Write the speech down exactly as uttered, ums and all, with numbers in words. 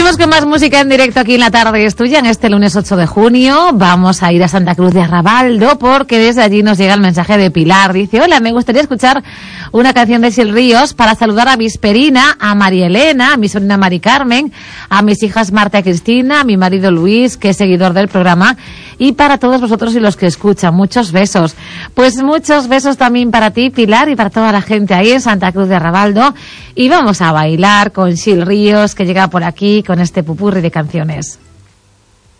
Seguimos con más música en directo aquí en La Tarde es Tuya, en este lunes ocho de junio. Vamos a ir a Santa Cruz de Arrabaldo porque desde allí nos llega el mensaje de Pilar. Dice: hola, me gustaría escuchar una canción de Sil Ríos para saludar a Visperina, a María Elena, a mi sobrina Mari Carmen, a mis hijas Marta y Cristina, a mi marido Luis, que es seguidor del programa, y para todos vosotros y los que escuchan. Muchos besos. Pues muchos besos también para ti, Pilar, y para toda la gente ahí en Santa Cruz de Arrabaldo. Y vamos a bailar con Sil Ríos, que llega por aquí con este pupurri de canciones.